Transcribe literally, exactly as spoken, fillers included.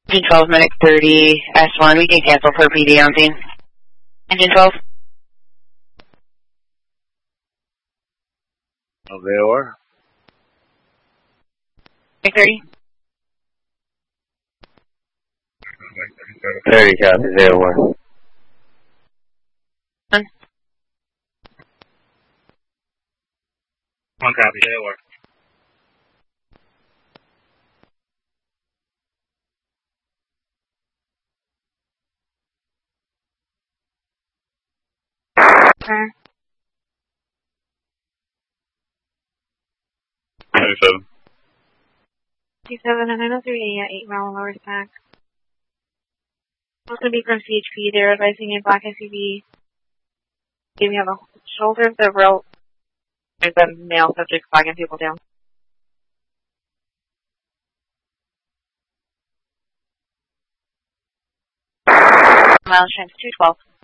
Engine twelve, Medic thirty, S one, we can cancel for P D on scene. Engine twelve. Oh, they were? Medic thirty. thirty copy, they were. One. One copy, they were. Okay. ninety-seven. ninety-seven and nine oh three at eight mile lower stack. It's going to be from C H P. They're advising a black S U V. Giving on the shoulder of the rope. There's a male subject flagging people down. Miles Trans two twelve.